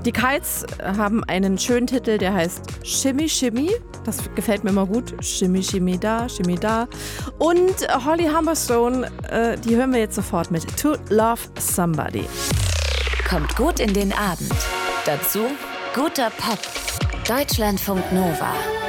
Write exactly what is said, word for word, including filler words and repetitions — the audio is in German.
Die Kites haben einen schönen Titel, der heißt Shimmy Shimmy. Das gefällt mir immer gut. Shimmy Shimmy da, Shimmy da. Und Holly Humberstone, äh, die hören wir jetzt sofort mit To Love Somebody. Kommt gut in den Abend. Dazu guter Pop. Deutschlandfunk Nova.